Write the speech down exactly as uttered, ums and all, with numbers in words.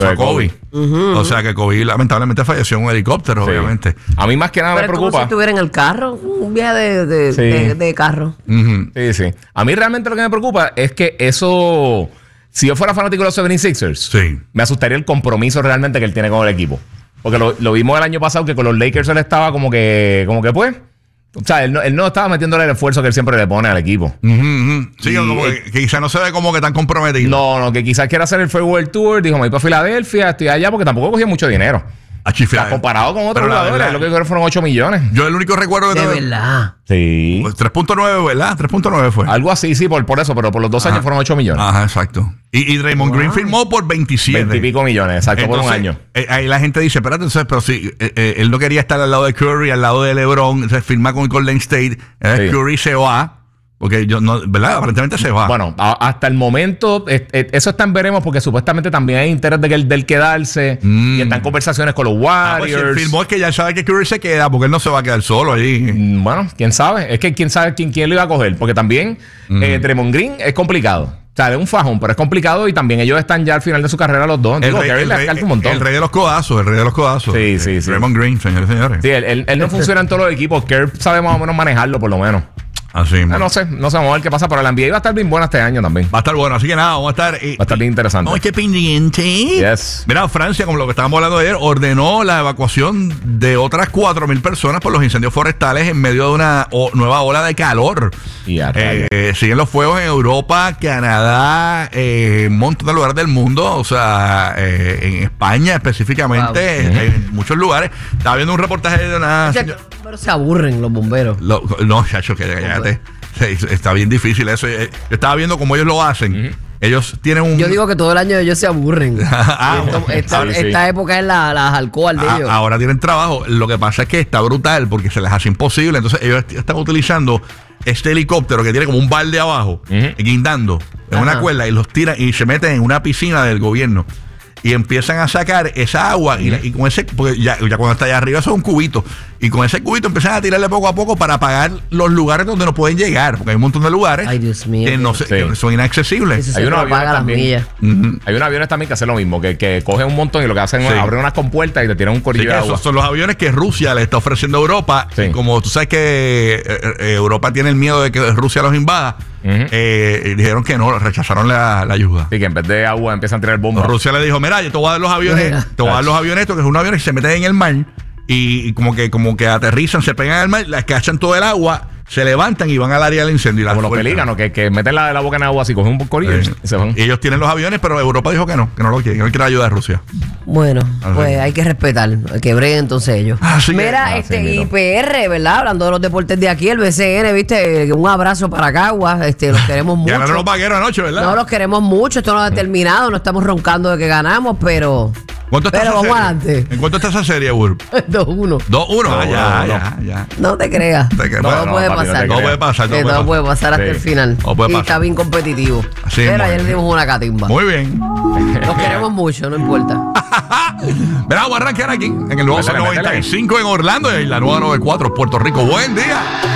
a Kobe. Uh-huh. O sea que Kobe lamentablemente falleció en un helicóptero, sí. obviamente. A mí más que nada Pero me preocupa. Como si estuviera en el carro, un viaje de, de, sí. de, de carro. Uh-huh. Sí, sí. A mí realmente lo que me preocupa es que eso, si yo fuera fanático de los setenta y seis ers, sí. me asustaría el compromiso realmente que él tiene con el equipo. Porque lo, lo vimos el año pasado que con los Lakers él estaba como que, como que pues... O sea, él no, él no estaba metiéndole el esfuerzo que él siempre le pone al equipo. Uh-huh, uh-huh. Sí, y, como que, que quizás no se ve como que tan comprometido. No, no, que quizás quiera hacer el Farewell Tour. Dijo, me voy para Filadelfia, estoy allá, porque tampoco cogía mucho dinero. O sea, comparado con otros jugadores, verdad, lo que creo fueron ocho millones. Yo el único recuerdo que de tengo... verdad. Sí. Pues tres punto nueve, ¿verdad? tres punto nueve fue. Algo así, sí, por, por eso, pero por los dos Ajá. años fueron ocho millones. Ajá, exacto. Y, y Draymond wow. Green firmó por veintisiete. veinte y pico millones, exacto, entonces, por un año. Eh, ahí la gente dice, espérate, entonces, pero si eh, eh, él no quería estar al lado de Curry, al lado de LeBron, entonces firma con Golden State, eh, sí. Curry se va. Porque yo no, ¿verdad? Aparentemente se va. Bueno, a, hasta el momento, es, es, eso está en veremos porque supuestamente también hay interés de que del quedarse mm. y están en conversaciones con los Warriors. Ah, pues el firmó es que ya sabe que Curry se queda porque él no se va a quedar solo allí. Mm, bueno, quién sabe. Es que quién sabe quién, quién lo iba a coger. Porque también mm. eh, Draymond Green es complicado. O sea, es un fajón, pero es complicado y también ellos están ya al final de su carrera los dos. El, Digo, rey, el, rey, un montón. el rey de los codazos, el rey de los codazos. Sí, sí, sí. Draymond Green, señores y señores. Sí, él, él, él no funciona en todos los equipos. Kerr sabe más o menos manejarlo por lo menos. Así, ah, no sé, no sé, vamos a ver qué pasa, pero la N B A va a estar bien buena este año también. Va a estar bueno, así que nada, vamos a estar... Eh, va a estar bien interesante. No, este pendiente. Yes. Mira, Francia, como lo que estábamos hablando ayer, ordenó la evacuación de otras cuatro mil personas por los incendios forestales en medio de una o, nueva ola de calor. Yeah, eh, eh, siguen los fuegos en Europa, Canadá, eh, un montón de lugares del mundo, o sea, eh, en España específicamente, wow. en, en muchos lugares. Estaba viendo un reportaje de una... O sea, los bomberos se aburren, los bomberos. Lo, no, chacho, que cállate. Está bien difícil eso. Yo estaba viendo cómo ellos lo hacen. Uh-huh. Ellos tienen un... Yo digo que todo el año ellos se aburren. ah, esta, sí, esta sí. época es la, la alcohol de a, ellos. Ahora tienen trabajo. Lo que pasa es que está brutal porque se les hace imposible. Entonces ellos están utilizando este helicóptero que tiene como un balde abajo, uh-huh. guindando en Ajá. una cuerda y los tiran y se meten en una piscina del gobierno. Y empiezan a sacar esa agua y, y con ese, porque ya, ya cuando está allá arriba eso es un cubito, y con ese cubito empiezan a tirarle poco a poco para apagar los lugares donde no pueden llegar, porque hay un montón de lugares Ay, Dios mío, que, no se, sí. que son inaccesibles. Hay unos aviones también, uh-huh. hay unos aviones también que hacen lo mismo, que, que cogen un montón y lo que hacen sí. es abrir unas compuertas y te tiran un corillo sí, de agua. Son los aviones que Rusia le está ofreciendo a Europa, sí. y como tú sabes que eh, Europa tiene el miedo de que Rusia los invada. Uh-huh. Eh, dijeron que no, rechazaron la, la ayuda. Sí, que en vez de agua empiezan a tirar bombas. Rusia le dijo, mira, yo te voy a dar los aviones, Mira. te voy a dar los aviones estos, que son aviones que se meten en el mar y, y como que como que aterrizan, se pegan al mar, las cachan todo el agua, se levantan y van al área del incendio. Y como los pelícanos, que, que meten la, la boca en agua así, cogen un corillo sí. y se van. Y ellos tienen los aviones, pero Europa dijo que no, que no lo quiere, que no quiere ayuda de Rusia. Bueno, así. Pues hay que respetar, que breguen entonces ellos. Así Mira, que, este así, I P R, ¿verdad? Hablando de los deportes de aquí, el B C N, ¿viste? Un abrazo para Caguas, este, los queremos mucho. Ganaron los vaqueros anoche, ¿verdad? No, los queremos mucho, esto no ha terminado, no estamos roncando de que ganamos, pero... ¿Cuánto está Pero esa vamos serie? adelante. ¿En cuánto está esa serie, Burp? dos uno. dos uno. No, ah, ya, no, ya, ya. No te creas. Te cre- no, bueno, no puede no, papi, pasar. No puede pasar. No sí, puede no puede pasar hasta sí. el final. No puede y pasar. está bien competitivo. Así Pero muy ayer bien. dimos una catimba. Muy bien. Los queremos mucho, no importa. Verá, vamos a arrancar aquí en el nuevo Métele, noventa y cinco en Orlando y la nueva noventa y cuatro Puerto Rico. Buen día.